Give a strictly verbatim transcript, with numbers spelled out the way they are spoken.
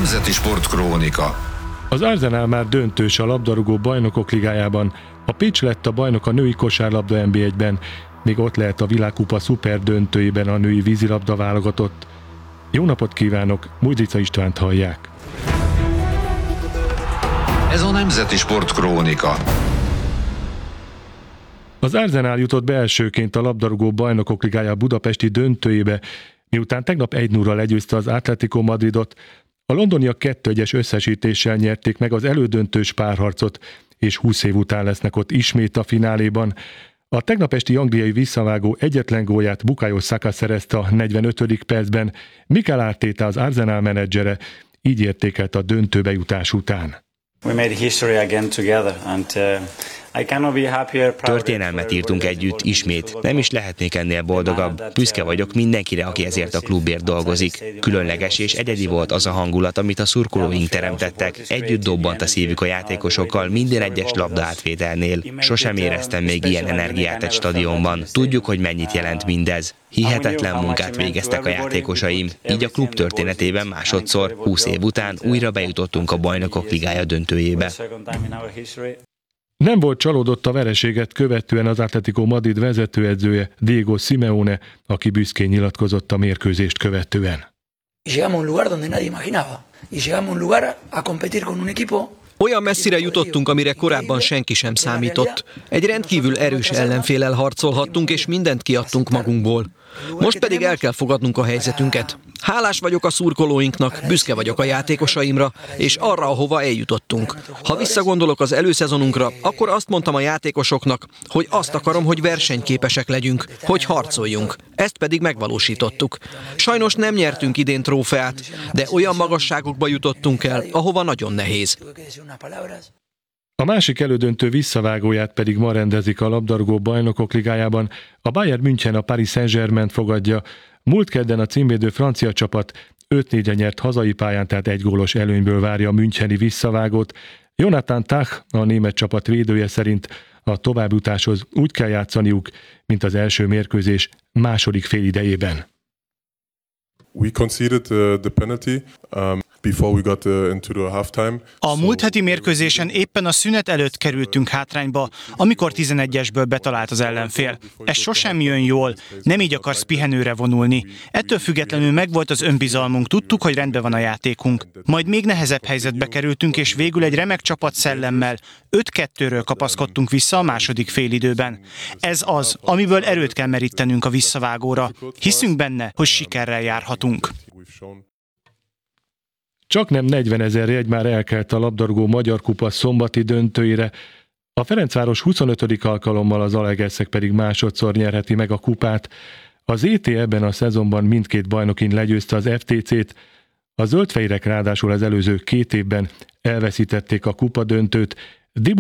Nemzeti Sportkrónika. Az Arsenal már döntős a labdarúgó bajnokok ligájában. A Pécs lett a bajnok a női kosárlabda en bé egyben, még ott lehet a világkupa szuper döntőjében a női vízilabda válogatott. Jó napot kívánok, Mújdica Istvánt hallják. Ez a Nemzeti Sportkrónika. Az Arsenal jutott be elsőként a labdarúgó bajnokok ligája budapesti döntőjébe, miután tegnap egy nullra legyőzte az Atletico Madridot. A londoniak kettő egyes összesítéssel nyerték meg az elődöntős párharcot, és húsz év után lesznek ott ismét a fináléban. A tegnap esti angliai visszavágó egyetlen gólját Bukayo Saka szerezte a negyvenötödik percben. Mikel Arteta, az Arsenal menedzsere, így értékelt a döntőbe jutás után. We made history again together and uh, I cannot be happier. Történelmet írtunk együtt, ismét. Nem is lehetnék ennél boldogabb. Büszke vagyok mindenkire, aki ezért a klubért dolgozik. Különleges és egyedi volt az a hangulat, amit a szurkolóink teremtettek. Együtt dobbant a szívük a játékosokkal minden egyes labda átvételnél. Sosem éreztem még ilyen energiát egy stadionban. Tudjuk, hogy mennyit jelent mindez. Hihetetlen munkát végeztek a játékosaim, így a klub történetében másodszor, húsz év után újra bejutottunk a Bajnokok Ligája döntőjébe. Nem volt csalódott a vereséget követően az Atletico Madrid vezetőedzője, Diego Simeone, aki büszkén nyilatkozott a mérkőzést követően. Olyan messzire jutottunk, amire korábban senki sem számított. Egy rendkívül erős ellenféllel harcolhattunk, és mindent kiadtunk magunkból. Most pedig el kell fogadnunk a helyzetünket. Hálás vagyok a szurkolóinknak, büszke vagyok a játékosaimra, és arra, ahova eljutottunk. Ha visszagondolok az előszezonunkra, akkor azt mondtam a játékosoknak, hogy azt akarom, hogy versenyképesek legyünk, hogy harcoljunk. Ezt pedig megvalósítottuk. Sajnos nem nyertünk idén trófeát, de olyan magasságokba jutottunk el, ahova nagyon nehéz. A másik elődöntő visszavágóját pedig ma rendezik a labdarúgó bajnokok ligájában. A Bayern München a Paris Saint-Germaint fogadja. Múlt kedden a címvédő francia csapat öt négyre nyert hazai pályán, tehát egy gólos előnyből várja a müncheni visszavágót. Jonathan Tah, a német csapat védője szerint a továbbjutáshoz úgy kell játszaniuk, mint az első mérkőzés második félidejében. We conceded uh, the penalty um, before we got uh, into the halftime. A múlt heti mérkőzésen éppen a szünet előtt kerültünk hátrányba, amikor tizenegyesből betalált az ellenfél. Ez sosem jön jól, nem így akarsz pihenőre vonulni. Ettől függetlenül megvolt az önbizalmunk, tudtuk, hogy rendben van a játékunk. Majd még nehezebb helyzetbe kerültünk, és végül egy remek csapat szellemmel öt kettőről kapaszkodtunk vissza a második félidőben. Ez az, amiből erőt kell merítenünk a visszavágóra. Hiszünk benne, hogy sikerrel járhatunk. Csaknem negyvenezer jegy már elkelt a labdarúgó Magyar Kupa szombati döntőire. A Ferencváros huszonötödik alkalommal, az Zalaegerszeg pedig másodszor nyerheti meg a kupát. Az é té ebben a szezonban mindkét bajnokin legyőzte az ef té cét. A zöldfehérek ráadásul az előző két évben elveszítették a kupadöntőt.